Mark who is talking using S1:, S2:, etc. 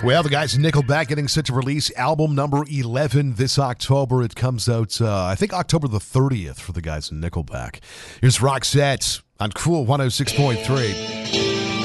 S1: Well, the guys in Nickelback getting set to release album number 11 this October. It comes out, I think, October the 30th for the guys in Nickelback. Here's Roxette on Cool 106.3.